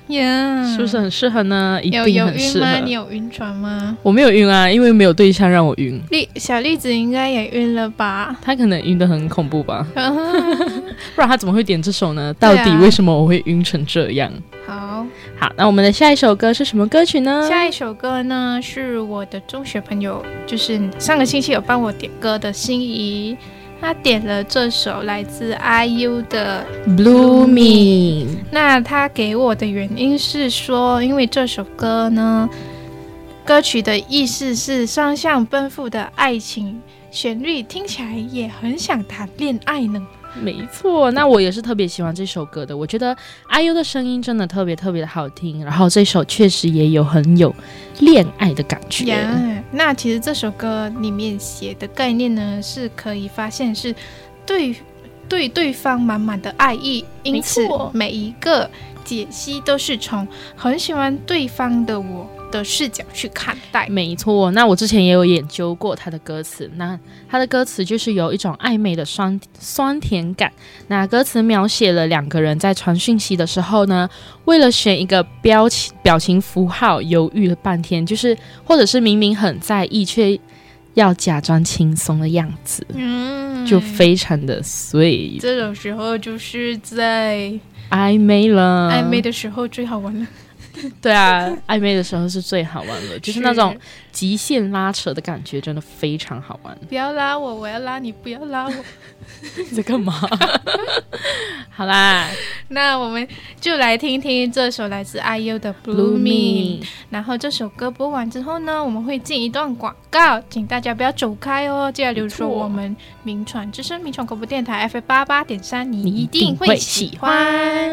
呀， 是不是很适合呢？一定很适合。 有晕吗？你有晕船吗？ 我没有晕啊，因为没有对象让我晕。 小栗子应该也晕了吧？ 他可能晕得很恐怖吧，不然他怎么会点这首呢？ 对啊到底为什么我会晕成这样？好，那我们的下一首歌是什么歌曲呢？ 下一首歌呢是我的中学朋友，就是上个星期有帮我点歌的心仪，他点了这首来自 IU 的 Blooming。 那他给我的原因是说，因为这首歌呢，歌曲的意思是双向奔赴的爱情，旋律听起来也很想谈恋爱呢。 没错，那我也是特别喜欢这首歌的。我觉得 IU 的声音真的特别特别的好听，然后这首确实也有很有恋爱的感觉。 那其实这首歌里面写的概念呢，是可以发现是对方满满的爱意，因此每一个解析都是从很喜欢对方的我的视角去看待。 没错，那我之前也有研究过他的歌词，那他的歌词就是有一种暧昧的酸甜感。那歌词描写了两个人在传讯息的时候呢，为了选一个表情符号犹豫了半天，就是或者是明明很在意却要假装轻松的样子，就非常的sweet。 这种时候就是在暧昧了， 暧昧的时候最好玩了。 对啊，暧昧的时候是最好玩的，就是那种极限拉扯的感觉，真的非常好玩。 不要拉我，我要拉你，不要拉我。 你在干嘛？好啦， 那我们就来听听这首来自 IU 的 Blooming。然后这首歌播完之后呢，我们会进一段广告，请大家不要走开哦。接下来就是说我们民传之声民传广播电台 FM88.3，你一定会喜欢。